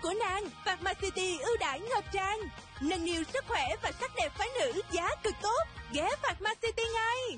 của nàng. Pharmacity ưu đãi ngập tràn, nâng niu sức khỏe và sắc đẹp phái nữ giá cực tốt. Ghé Pharmacity ngay.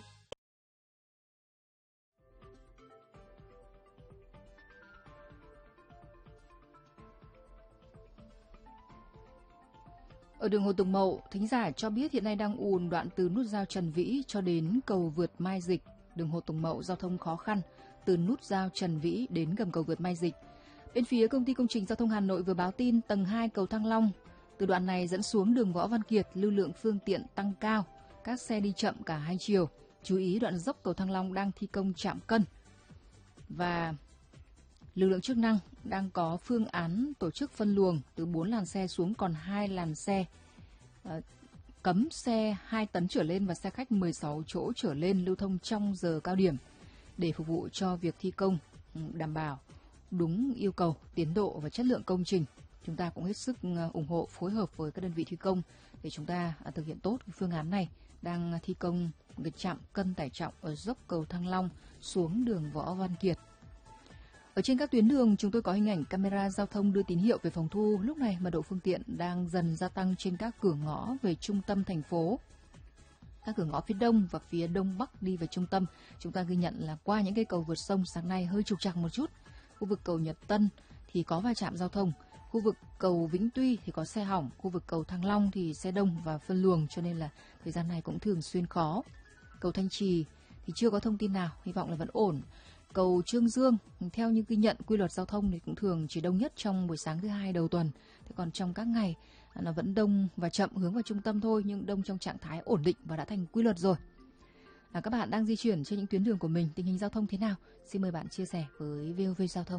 Ở đường Hồ Tùng Mậu, thính giả cho biết hiện nay đang ùn đoạn từ nút giao Trần Vĩ cho đến cầu vượt Mai Dịch. Đường Hồ Tùng Mậu giao thông khó khăn từ nút giao Trần Vĩ đến gầm cầu vượt Mai Dịch. Bên phía Công ty Công trình Giao thông Hà Nội vừa báo tin tầng 2 cầu Thăng Long, từ đoạn này dẫn xuống đường Võ Văn Kiệt, lưu lượng phương tiện tăng cao, các xe đi chậm cả hai chiều. Chú ý đoạn dốc cầu Thăng Long đang thi công trạm cân. Và lực lượng chức năng đang có phương án tổ chức phân luồng từ 4 làn xe xuống còn 2 làn xe, cấm xe 2 tấn trở lên và xe khách 16 chỗ trở lên lưu thông trong giờ cao điểm để phục vụ cho việc thi công đảm bảo đúng yêu cầu, tiến độ và chất lượng công trình. Chúng ta cũng hết sức ủng hộ, phối hợp với các đơn vị thi công để chúng ta thực hiện tốt phương án này. Đang thi công cái trạm cân tải trọng ở dốc cầu Thăng Long xuống đường Võ Văn Kiệt. Ở trên các tuyến đường, chúng tôi có hình ảnh camera giao thông đưa tín hiệu về phòng thu. Lúc này mật độ phương tiện đang dần gia tăng trên các cửa ngõ về trung tâm thành phố. Các cửa ngõ phía đông và phía đông bắc đi về trung tâm, chúng ta ghi nhận là qua những cây cầu vượt sông sáng nay hơi trục trặc một chút. Khu vực cầu Nhật Tân thì có va chạm giao thông, khu vực cầu Vĩnh Tuy thì có xe hỏng, khu vực cầu Thăng Long thì xe đông và phân luồng, cho nên là thời gian này cũng thường xuyên khó. Cầu Thanh Trì thì chưa có thông tin nào, hy vọng là vẫn ổn. Cầu Trương Dương, theo như ghi nhận quy luật giao thông thì cũng thường chỉ đông nhất trong buổi sáng thứ hai đầu tuần. Thế còn trong các ngày nó vẫn đông và chậm hướng vào trung tâm thôi, nhưng đông trong trạng thái ổn định và đã thành quy luật rồi. Các bạn đang di chuyển trên những tuyến đường của mình, tình hình giao thông thế nào? Xin mời bạn chia sẻ với VOV Giao thông.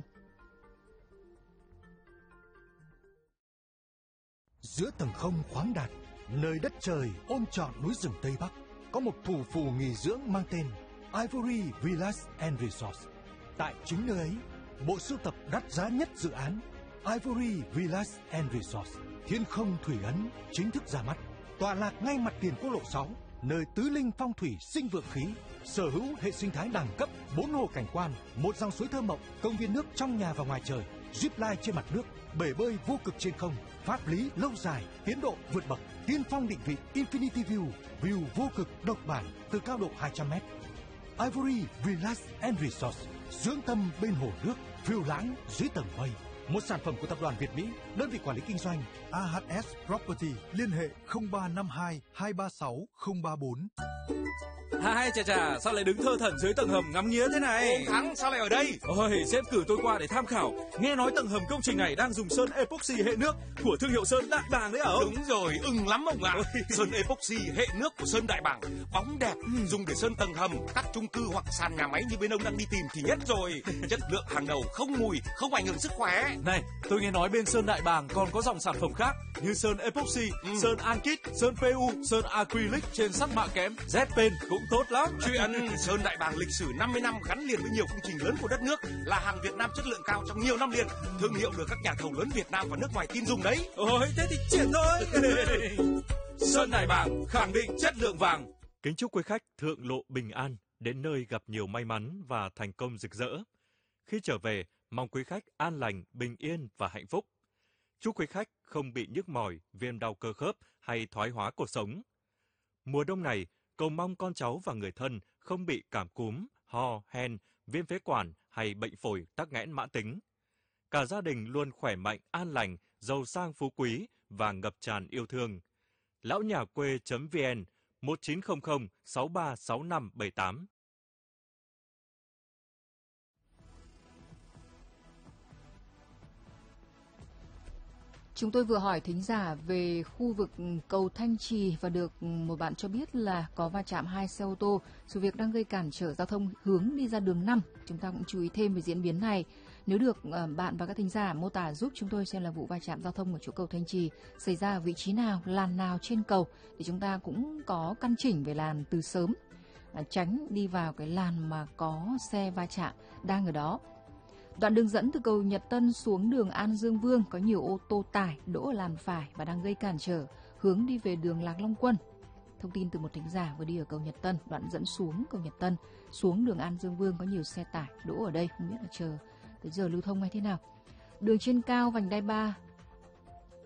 Giữa tầng không khoáng đạt, nơi đất trời ôm trọn núi rừng Tây Bắc, có một thủ phủ nghỉ dưỡng mang tên Ivory Villas and Resorts. Tại chính nơi ấy, bộ sưu tập đắt giá nhất dự án Ivory Villas and Resorts Thiên Không Thủy Ấn chính thức ra mắt. Tọa lạc ngay mặt tiền quốc lộ 6, nơi tứ linh phong thủy sinh vượng khí, sở hữu hệ sinh thái đẳng cấp, 4 hồ cảnh quan, một dòng suối thơ mộng, công viên nước trong nhà và ngoài trời, zip line trên mặt nước, bể bơi vô cực trên không, pháp lý lâu dài, tiến độ vượt bậc, tiên phong định vị Infinity View vô cực độc bản từ cao độ 200m. Ivory Villas and Resorts, dưỡng tâm bên hồ nước, phiêu lãng dưới tầng mây. Một sản phẩm của tập đoàn Việt Mỹ, đơn vị quản lý kinh doanh AHS Property, liên hệ 0352 236 034. Hai chà, sao lại đứng thơ thẩn dưới tầng hầm ngắm nghía thế này? Ông Thắng, sao lại ở đây? Ôi, sếp cử tôi qua để tham khảo. Nghe nói tầng hầm công trình này đang dùng sơn epoxy hệ nước của thương hiệu sơn Đại Bàng đấy hả ông? Đúng rồi, ưng lắm ông ạ. Sơn epoxy hệ nước của sơn Đại Bàng, bóng đẹp, dùng để sơn tầng hầm, các chung cư hoặc sàn nhà máy như bên ông đang đi tìm thì nhất rồi. Chất lượng hàng đầu, không mùi, không ảnh hưởng sức khỏe. Này, tôi nghe nói bên sơn Đại Bàng còn có dòng sản phẩm khác như sơn epoxy, sơn ankit, sơn PU, sơn acrylic trên sắt mạ kẽm, Z-Pen cũng tốt lắm. Chuyện sơn Đại Bàng lịch sử 50 năm gắn liền với nhiều công trình lớn của đất nước, là hàng Việt Nam chất lượng cao trong nhiều năm liền, thương hiệu được các nhà thầu lớn Việt Nam và nước ngoài tin dùng đấy. Ôi, thế thì triển thôi. Sơn Đại Bàng khẳng định chất lượng vàng. Kính chúc quý khách thượng lộ bình an, đến nơi gặp nhiều may mắn và thành công rực rỡ. Khi trở về, mong quý khách an lành, bình yên và hạnh phúc. Chúc quý khách không bị nhức mỏi, viêm đau cơ khớp hay thoái hóa cột sống. Mùa đông này, cầu mong con cháu và người thân không bị cảm cúm, ho, hen, viêm phế quản hay bệnh phổi tắc nghẽn mãn tính. Cả gia đình luôn khỏe mạnh, an lành, giàu sang phú quý và ngập tràn yêu thương. Lão nhà quê.vn 1900 636578. Chúng tôi vừa hỏi thính giả về khu vực cầu Thanh Trì và được một bạn cho biết là có va chạm 2 xe ô tô, sự việc đang gây cản trở giao thông hướng đi ra đường 5. Chúng ta cũng chú ý thêm về diễn biến này. Nếu được bạn và các thính giả mô tả giúp chúng tôi xem là vụ va chạm giao thông ở chỗ cầu Thanh Trì xảy ra ở vị trí nào, làn nào trên cầu, để chúng ta cũng có căn chỉnh về làn từ sớm, tránh đi vào cái làn mà có xe va chạm đang ở đó. Đoạn đường dẫn từ cầu Nhật Tân xuống đường An Dương Vương có nhiều ô tô tải đỗ ở làn phải và đang gây cản trở hướng đi về đường Lạc Long Quân. Thông tin từ một thính giả vừa đi ở cầu Nhật Tân, đoạn dẫn xuống cầu Nhật Tân xuống đường An Dương Vương có nhiều xe tải đỗ ở đây, không biết là chờ tới giờ lưu thông hay thế nào. Đường trên cao vành đai 3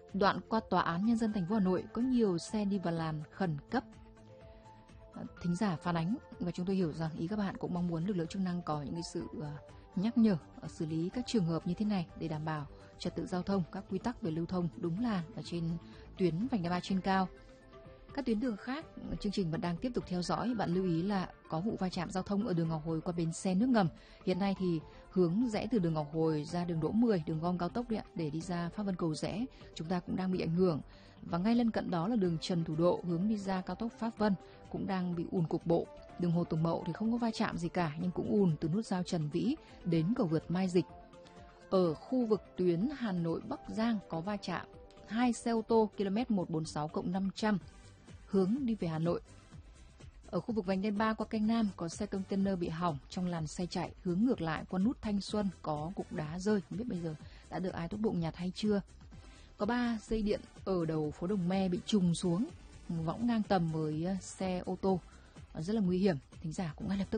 Đoạn qua Tòa án Nhân dân thành phố Hà Nội có nhiều xe đi vào làn khẩn cấp. Thính giả phản ánh và chúng tôi hiểu rằng ý các bạn cũng mong muốn lực lượng chức năng có những cái sự nhắc nhở, xử lý các trường hợp như thế này để đảm bảo trật tự giao thông, các quy tắc về lưu thông đúng làn ở trên tuyến vành đai 3 trên cao. Các tuyến đường khác, chương trình vẫn đang tiếp tục theo dõi. Bạn lưu ý là có vụ va chạm giao thông ở đường Ngọc Hồi qua bến xe nước ngầm. Hiện nay thì hướng rẽ từ đường Ngọc Hồi ra đường Đỗ 10, đường gom cao tốc để đi ra Pháp Vân Cầu Giẽ, chúng ta cũng đang bị ảnh hưởng. Và ngay lân cận đó là đường Trần Thủ Độ hướng đi ra cao tốc Pháp Vân cũng đang bị ùn cục bộ. Đường Hồ Tùng Mậu thì không có va chạm gì cả nhưng cũng ùn từ nút giao Trần Vĩ đến cầu vượt Mai Dịch. Ở khu vực tuyến Hà Nội Bắc Giang có va chạm 2 xe ô tô km 146+500 hướng đi về Hà Nội. Ở khu vực vành đai 3 qua kênh Nam có xe container bị hỏng trong làn xe chạy hướng ngược lại qua nút Thanh Xuân có cục đá rơi, không biết bây giờ đã được ai tốt bụng nhặt hay chưa. Có 3 dây điện ở đầu phố Đồng Me bị trùng xuống, võng ngang tầm với xe ô tô, rất là nguy hiểm. Thính giả cũng ngay lập tức